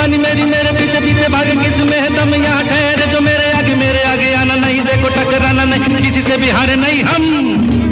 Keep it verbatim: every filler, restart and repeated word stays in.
जवानी मेरी मेरे पीछे पीछे भागे, किस में है दम यहाँ ठहरे जो मेरे आगे, मेरे आगे आना नहीं, देखो टकराना नहीं, किसी से भी हारे नहीं हम।